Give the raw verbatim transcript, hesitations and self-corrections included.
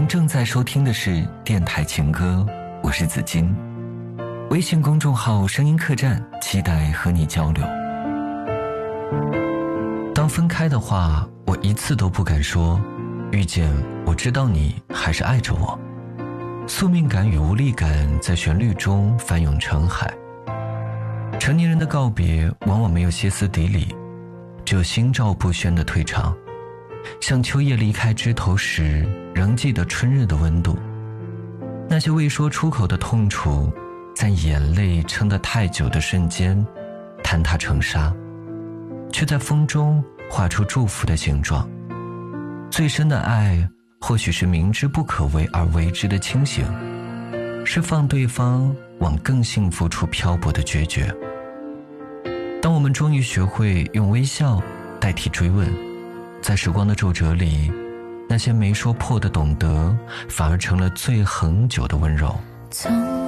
正在收听的是电台情歌，我是子金。微信公众号声音客栈，期待和你交流。当分开的话，我一次都不敢说遇见我知道你还是爱着我。宿命感与无力感在旋律中翻涌成海。成年人的告别往往没有歇斯底里，只有心照不宣的退场，像秋叶离开枝头时仍记得春日的温度。那些未说出口的痛楚，在眼泪撑得太久的瞬间坍塌成沙，却在风中画出祝福的形状。最深的爱或许是明知不可为而为之的清醒，是放对方往更幸福处漂泊的决绝。当我们终于学会用微笑代替追问，在时光的皱褶里，那些没说破的懂得反而成了最恒久的温柔。